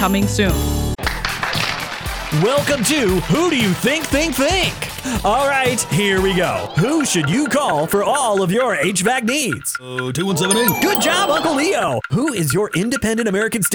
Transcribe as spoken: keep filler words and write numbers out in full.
Coming soon. Welcome to Who Do You Think Think Think? All right, here we go. Who should you call for all of your H V A C needs? Oh, two one seven eight. Good job, Uncle Leo. Who is your independent American